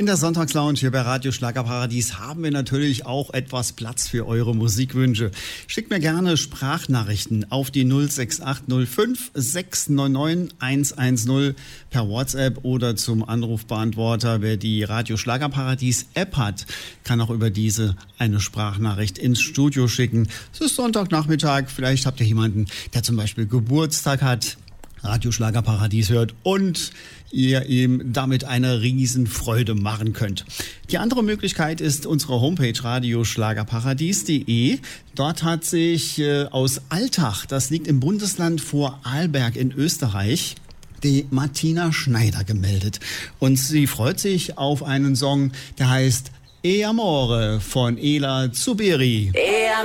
In der Sonntagslounge hier bei Radio Schlagerparadies haben wir natürlich auch etwas Platz für eure Musikwünsche. Schickt mir gerne Sprachnachrichten auf die 06805 699 110 per WhatsApp oder zum Anrufbeantworter. Wer die Radio Schlagerparadies App hat, kann auch über diese eine Sprachnachricht ins Studio schicken. Es ist Sonntagnachmittag, vielleicht habt ihr jemanden, der zum Beispiel Geburtstag hat, Radio Schlagerparadies hört und ihr ihm damit eine Riesenfreude machen könnt. Die andere Möglichkeit ist unsere Homepage radioschlagerparadies.de. Dort hat sich aus Altach, das liegt im Bundesland Vorarlberg in Österreich, die Martina Schneider gemeldet. Und sie freut sich auf einen Song, der heißt E Amore von Ela Zuberi.